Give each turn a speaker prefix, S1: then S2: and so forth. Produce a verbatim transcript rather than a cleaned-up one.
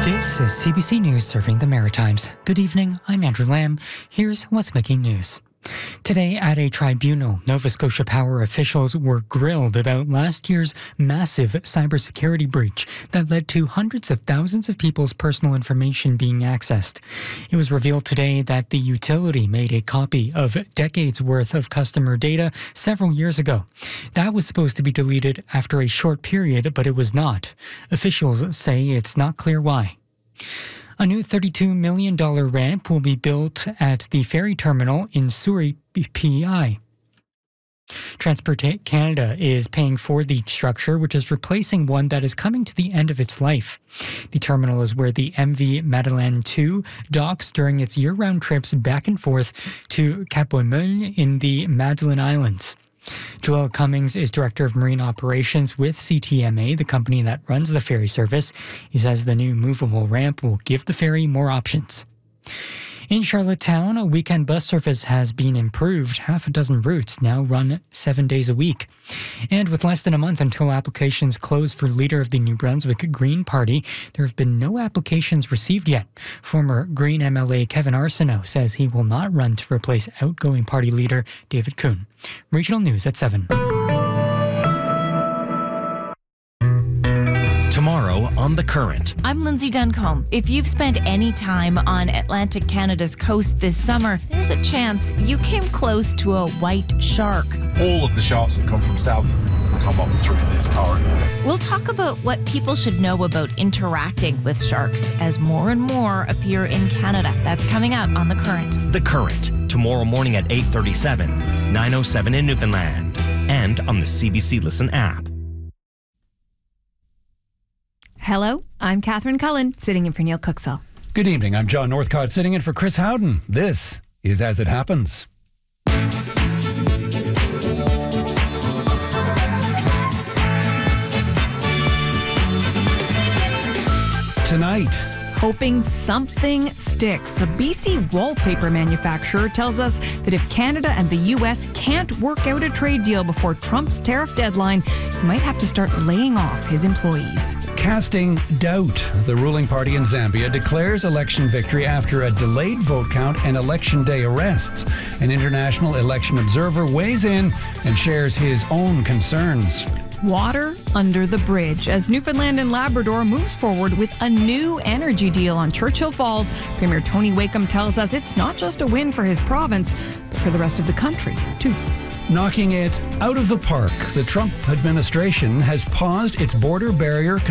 S1: This is C B C News serving the Maritimes. Good evening, I'm Andrew Lamb. Here's what's making news. Today at a tribunal, Nova Scotia Power officials were grilled about last year's massive cybersecurity breach that led to hundreds of thousands of people's personal information being accessed. It was revealed today that the utility made a copy of decades worth of customer data several years ago. That was supposed to be deleted after a short period, but it was not. Officials say it's not clear why. A new thirty-two million dollars ramp will be built at the ferry terminal in Surrey, P E I. Transport Canada is paying for the structure, which is replacing one that is coming to the end of its life. The terminal is where the M V Madeleine two docks during its year-round trips back and forth to Cap Beaumont in the Madeline Islands. Joel Cummings is Director of Marine Operations with C T M A, the company that runs the ferry service. He says the new movable ramp will give the ferry more options. In Charlottetown, a weekend bus service has been improved. Half a dozen routes now run seven days a week. And with less than a month until applications close for leader of the New Brunswick Green Party, there have been no applications received yet. Former Green M L A Kevin Arsenault says he will not run to replace outgoing party leader David Coon. Regional News at seven.
S2: Tomorrow on The Current.
S3: I'm Lindsay Duncombe. If you've spent any time on Atlantic Canada's coast this summer, there's a chance you came close to a white shark.
S4: All of the sharks that come from south come up through this corridor.
S3: We'll talk about what people should know about interacting with sharks as more and more appear in Canada. That's coming up on The Current.
S2: The Current, tomorrow morning at eight thirty-seven, nine oh seven in Newfoundland, and on the C B C Listen app.
S5: Hello, I'm Catherine Cullen, sitting in for Neil Cooksall.
S6: Good evening, I'm John Northcott, sitting in for Chris Howden. This is As It Happens. Tonight,
S5: hoping something sticks. A B C wallpaper manufacturer tells us that if Canada and the U S can't work out a trade deal before Trump's tariff deadline, he might have to start laying off his employees.
S6: Casting doubt. The ruling party in Zambia declares election victory after a delayed vote count and election day arrests. An international election observer weighs in and shares his own concerns.
S5: Water under the bridge as Newfoundland and Labrador moves forward with a new energy deal on Churchill Falls. Premier Tony Wakeham tells us it's not just a win for his province, but for the rest of the country, too.
S6: Knocking it out of the park, the Trump administration has paused its border barrier